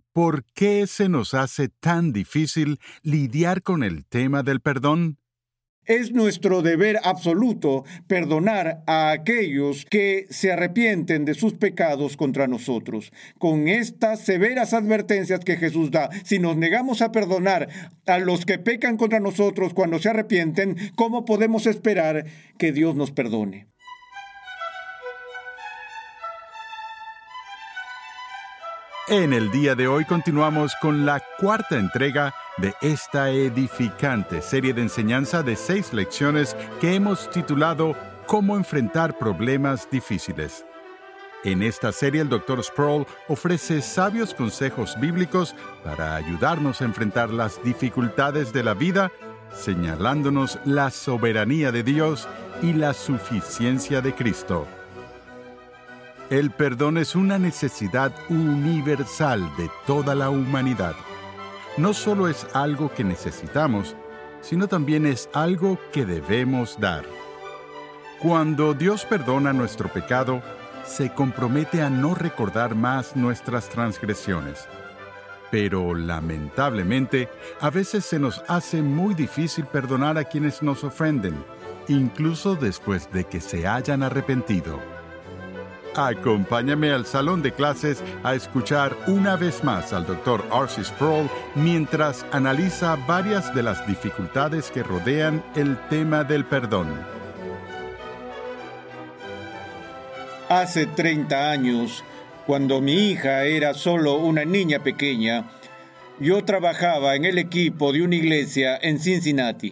¿Por qué se nos hace tan difícil lidiar con el tema del perdón? Es nuestro deber absoluto perdonar a aquellos que se arrepienten de sus pecados contra nosotros. Con estas severas advertencias que Jesús da, si nos negamos a perdonar a los que pecan contra nosotros cuando se arrepienten, ¿cómo podemos esperar que Dios nos perdone? En el día de hoy continuamos con la cuarta entrega de esta edificante serie de enseñanza de 6 lecciones que hemos titulado Cómo enfrentar problemas difíciles. En esta serie el Dr. Sproul ofrece sabios consejos bíblicos para ayudarnos a enfrentar las dificultades de la vida, señalándonos la soberanía de Dios y la suficiencia de Cristo. El perdón es una necesidad universal de toda la humanidad. No solo es algo que necesitamos, sino también es algo que debemos dar. Cuando Dios perdona nuestro pecado, se compromete a no recordar más nuestras transgresiones. Pero, lamentablemente, a veces se nos hace muy difícil perdonar a quienes nos ofenden, incluso después de que se hayan arrepentido. Acompáñame al salón de clases a escuchar una vez más al Dr. R.C. Sproul mientras analiza varias de las dificultades que rodean el tema del perdón. Hace 30 años, cuando mi hija era solo una niña pequeña, yo trabajaba en el equipo de una iglesia en Cincinnati.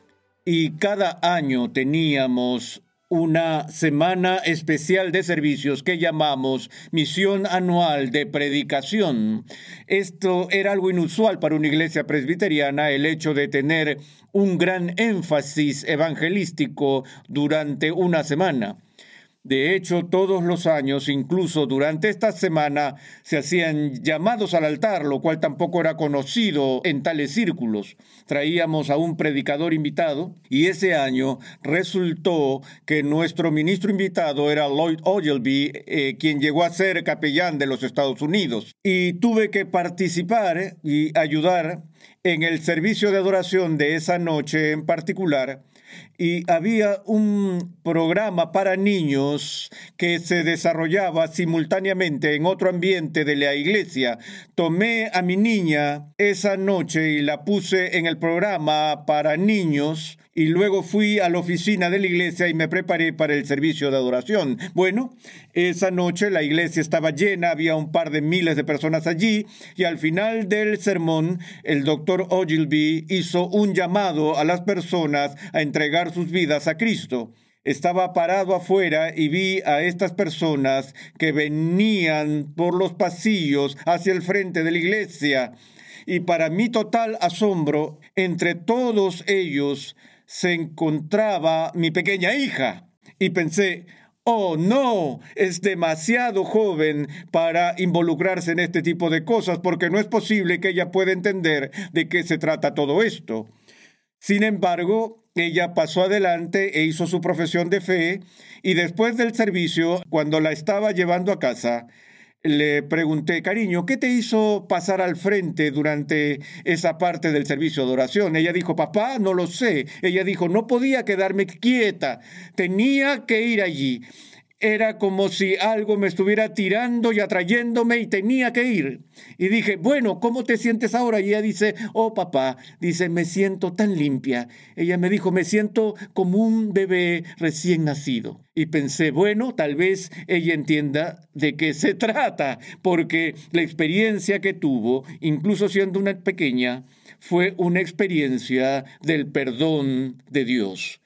Y cada año teníamos una semana especial de servicios que llamamos Misión Anual de Predicación. Esto era algo inusual para una iglesia presbiteriana, el hecho de tener un gran énfasis evangelístico durante una semana. De hecho, todos los años, incluso durante esta semana, se hacían llamados al altar, lo cual tampoco era conocido en tales círculos. Traíamos a un predicador invitado y ese año resultó que nuestro ministro invitado era Lloyd Ogilvie, quien llegó a ser capellán de los Estados Unidos. Y tuve que participar y ayudar en el servicio de adoración de esa noche en particular. Y había un programa para niños que se desarrollaba simultáneamente en otro ambiente de la iglesia. Tomé a mi niña esa noche y la puse en el programa para niños y luego fui a la oficina de la iglesia y me preparé para el servicio de adoración. Bueno, esa noche la iglesia estaba llena, había un par de miles de personas allí y al final del sermón el doctor Ogilvie hizo un llamado a las personas a entregar sus vidas a Cristo. Estaba parado afuera y vi a estas personas que venían por los pasillos hacia el frente de la iglesia. Y para mi total asombro, entre todos ellos se encontraba mi pequeña hija. Y pensé, oh no, es demasiado joven para involucrarse en este tipo de cosas porque no es posible que ella pueda entender de qué se trata todo esto. Sin embargo, ella pasó adelante e hizo su profesión de fe y después del servicio, cuando la estaba llevando a casa, le pregunté, cariño, ¿qué te hizo pasar al frente durante esa parte del servicio de oración? Ella dijo, papá, no lo sé. Ella dijo, no podía quedarme quieta, tenía que ir allí. Era como si algo me estuviera tirando y atrayéndome y tenía que ir. Y dije, bueno, ¿cómo te sientes ahora? Y ella dice, oh papá, dice, me siento tan limpia. Ella me dijo, me siento como un bebé recién nacido. Y pensé, bueno, tal vez ella entienda de qué se trata, porque la experiencia que tuvo, incluso siendo una pequeña, fue una experiencia del perdón de Dios.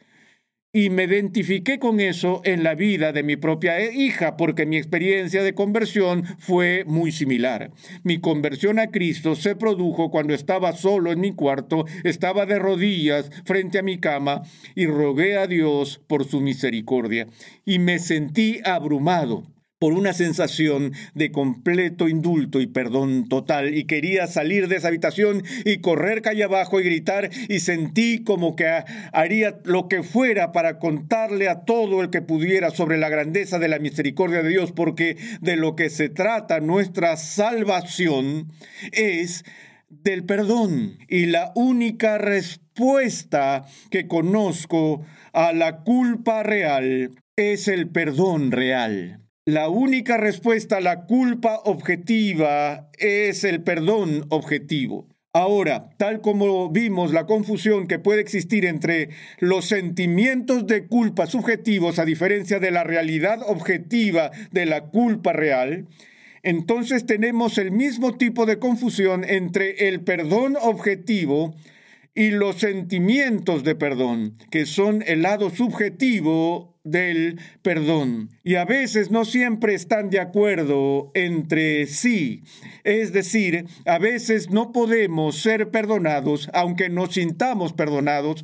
Y me identifiqué con eso en la vida de mi propia hija, porque mi experiencia de conversión fue muy similar. Mi conversión a Cristo se produjo cuando estaba solo en mi cuarto, estaba de rodillas frente a mi cama y rogué a Dios por su misericordia. Y me sentí abrumado, por una sensación de completo indulto y perdón total, y quería salir de esa habitación y correr calle abajo y gritar, y sentí como que haría lo que fuera para contarle a todo el que pudiera sobre la grandeza de la misericordia de Dios, porque de lo que se trata nuestra salvación es del perdón, y la única respuesta que conozco a la culpa real es el perdón real. La única respuesta a la culpa objetiva es el perdón objetivo. Ahora, tal como vimos la confusión que puede existir entre los sentimientos de culpa subjetivos a diferencia de la realidad objetiva de la culpa real, entonces tenemos el mismo tipo de confusión entre el perdón objetivo y los sentimientos de perdón, que son el lado subjetivo del perdón. Y a veces no siempre están de acuerdo entre sí. Es decir, a veces no podemos ser perdonados aunque nos sintamos perdonados,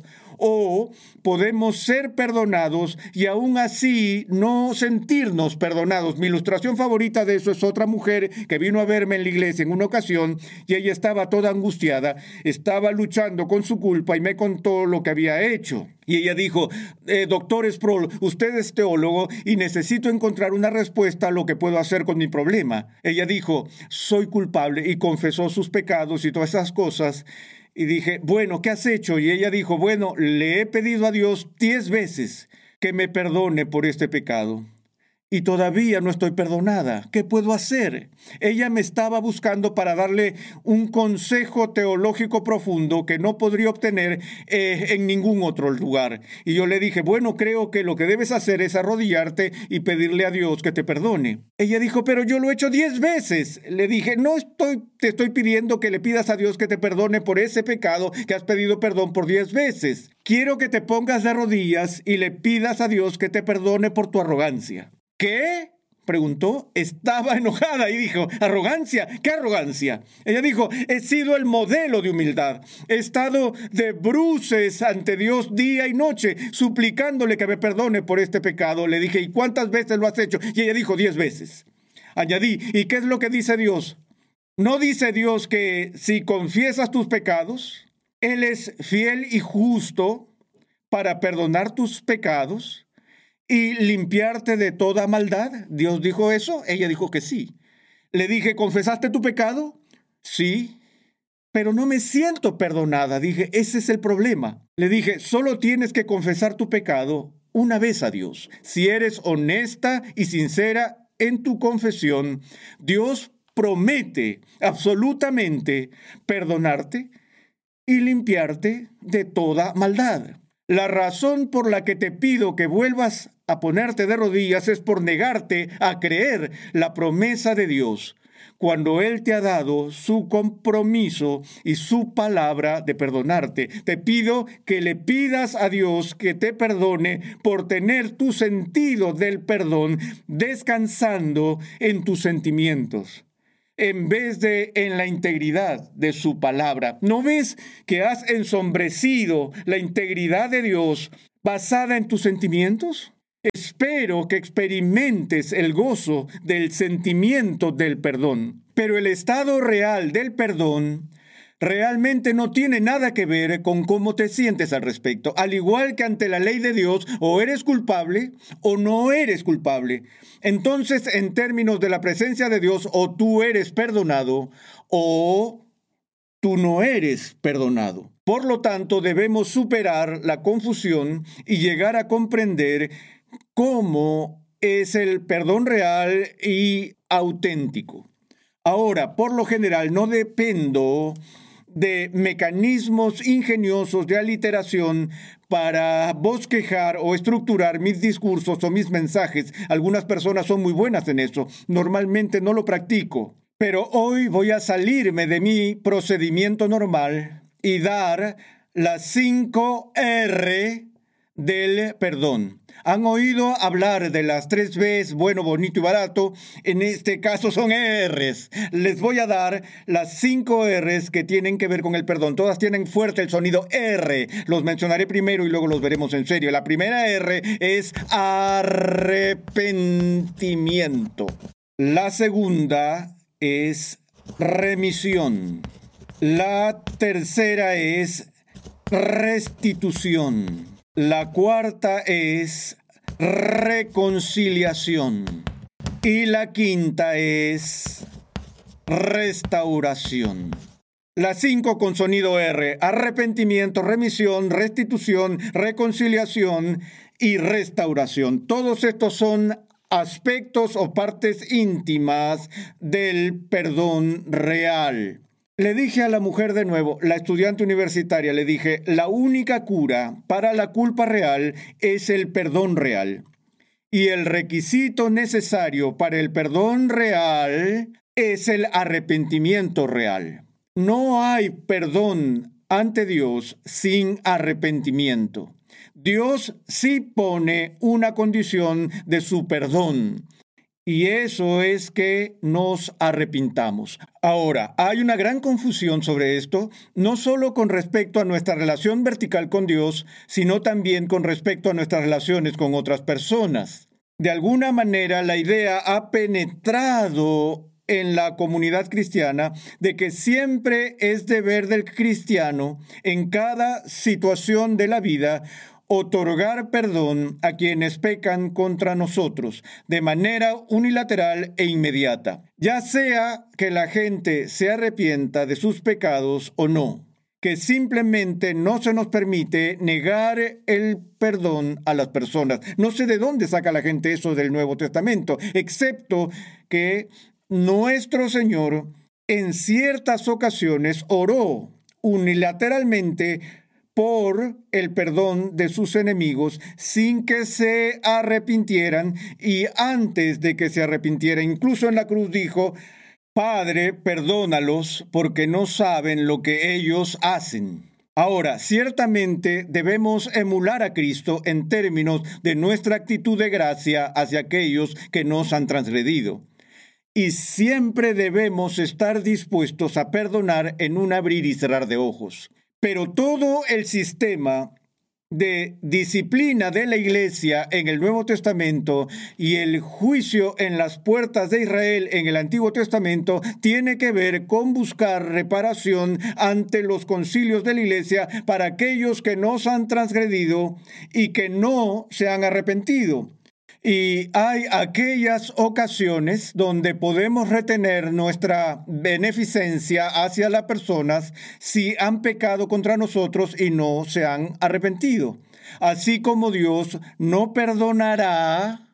o podemos ser perdonados y aún así no sentirnos perdonados. Mi ilustración favorita de eso es otra mujer que vino a verme en la iglesia en una ocasión, y ella estaba toda angustiada, estaba luchando con su culpa y me contó lo que había hecho. Y ella dijo, doctor Sproul, usted es teólogo y necesito encontrar una respuesta a lo que puedo hacer con mi problema. Ella dijo, soy culpable, y confesó sus pecados y todas esas cosas. Y dije, bueno, ¿qué has hecho? Y ella dijo, bueno, le he pedido a Dios 10 veces que me perdone por este pecado. Y todavía no estoy perdonada. ¿Qué puedo hacer? Ella me estaba buscando para darle un consejo teológico profundo que no podría obtener en ningún otro lugar. Y yo le dije, bueno, creo que lo que debes hacer es arrodillarte y pedirle a Dios que te perdone. Ella dijo, pero yo lo he hecho 10 veces. Le dije, te estoy pidiendo que le pidas a Dios que te perdone por ese pecado que has pedido perdón por 10 veces. Quiero que te pongas de rodillas y le pidas a Dios que te perdone por tu arrogancia. ¿Qué? Preguntó. Estaba enojada y dijo, ¿arrogancia? ¿Qué arrogancia? Ella dijo, he sido el modelo de humildad. He estado de bruces ante Dios día y noche, suplicándole que me perdone por este pecado. Le dije, ¿y cuántas veces lo has hecho? Y ella dijo, 10 veces. Añadí, ¿y qué es lo que dice Dios? ¿No dice Dios que si confiesas tus pecados, Él es fiel y justo para perdonar tus pecados y limpiarte de toda maldad? ¿Dios dijo eso? Ella dijo que sí. Le dije, ¿confesaste tu pecado? Sí, pero no me siento perdonada. Dije, ese es el problema. Le dije, solo tienes que confesar tu pecado una vez a Dios. Si eres honesta y sincera en tu confesión, Dios promete absolutamente perdonarte y limpiarte de toda maldad. La razón por la que te pido que vuelvas a ponerte de rodillas es por negarte a creer la promesa de Dios, cuando Él te ha dado su compromiso y su palabra de perdonarte. Te pido que le pidas a Dios que te perdone por tener tu sentido del perdón descansando en tus sentimientos, en vez de en la integridad de su palabra. ¿No ves que has ensombrecido la integridad de Dios basada en tus sentimientos? Espero que experimentes el gozo del sentimiento del perdón. Pero el estado real del perdón realmente no tiene nada que ver con cómo te sientes al respecto. Al igual que ante la ley de Dios, o eres culpable o no eres culpable. Entonces, en términos de la presencia de Dios, o tú eres perdonado o tú no eres perdonado. Por lo tanto, debemos superar la confusión y llegar a comprender cómo es el perdón real y auténtico. Ahora, por lo general, no dependo de mecanismos ingeniosos de aliteración para bosquejar o estructurar mis discursos o mis mensajes. Algunas personas son muy buenas en eso. Normalmente no lo practico. Pero hoy voy a salirme de mi procedimiento normal y dar las 5 R del perdón. ¿Han oído hablar de las 3 Bs, bueno, bonito y barato? En este caso son Rs. Les voy a dar las 5 Rs que tienen que ver con el perdón. Todas tienen fuerte el sonido R. Los mencionaré primero y luego los veremos en serio. La primera R es arrepentimiento. La segunda es remisión. La tercera es restitución. La cuarta es reconciliación. Y la quinta es restauración. Las 5 con sonido R: arrepentimiento, remisión, restitución, reconciliación y restauración. Todos estos son aspectos o partes íntimas del perdón real. Le dije a la mujer de nuevo, la estudiante universitaria, le dije, la única cura para la culpa real es el perdón real. Y el requisito necesario para el perdón real es el arrepentimiento real. No hay perdón ante Dios sin arrepentimiento. Dios sí pone una condición de su perdón. Y eso es que nos arrepintamos. Ahora, hay una gran confusión sobre esto, no solo con respecto a nuestra relación vertical con Dios, sino también con respecto a nuestras relaciones con otras personas. De alguna manera, la idea ha penetrado en la comunidad cristiana de que siempre es deber del cristiano, en cada situación de la vida, otorgar perdón a quienes pecan contra nosotros de manera unilateral e inmediata, ya sea que la gente se arrepienta de sus pecados o no, que simplemente no se nos permite negar el perdón a las personas. No sé de dónde saca la gente eso del Nuevo Testamento, excepto que nuestro Señor en ciertas ocasiones oró unilateralmente por el perdón de sus enemigos sin que se arrepintieran, y antes de que se arrepintieran, incluso en la cruz dijo: Padre, perdónalos porque no saben lo que ellos hacen. Ahora, ciertamente debemos emular a Cristo en términos de nuestra actitud de gracia hacia aquellos que nos han transgredido. Y siempre debemos estar dispuestos a perdonar en un abrir y cerrar de ojos. Pero todo el sistema de disciplina de la Iglesia en el Nuevo Testamento y el juicio en las puertas de Israel en el Antiguo Testamento tiene que ver con buscar reparación ante los concilios de la Iglesia para aquellos que nos han transgredido y que no se han arrepentido. Y hay aquellas ocasiones donde podemos retener nuestra beneficencia hacia las personas si han pecado contra nosotros y no se han arrepentido. Así como Dios no perdonará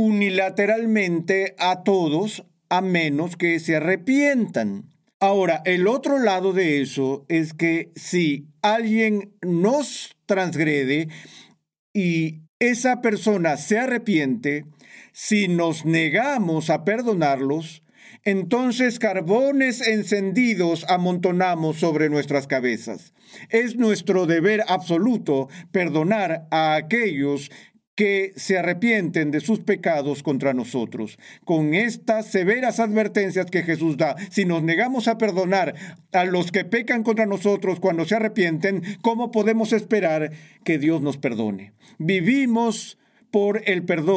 unilateralmente a todos a menos que se arrepientan. Ahora, el otro lado de eso es que si alguien nos transgrede y esa persona se arrepiente, si nos negamos a perdonarlos, entonces carbones encendidos amontonamos sobre nuestras cabezas. Es nuestro deber absoluto perdonar a aquellos que se arrepienten de sus pecados contra nosotros, con estas severas advertencias que Jesús da. Si nos negamos a perdonar a los que pecan contra nosotros cuando se arrepienten, ¿cómo podemos esperar que Dios nos perdone? Vivimos por el perdón